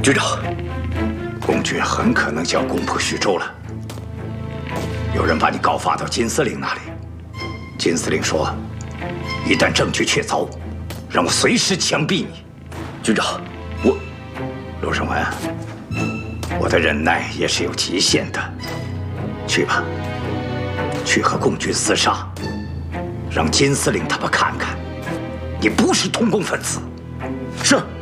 局长， 共军很可能就要攻破徐州了。有人把你告发到金司令那里，金司令说，一旦证据确凿，让我随时枪毙你。 局长， 陆胜文，我的忍耐也是有极限的。去吧，去和共军厮杀，让金司令他们看看，你不是通共分子。 是。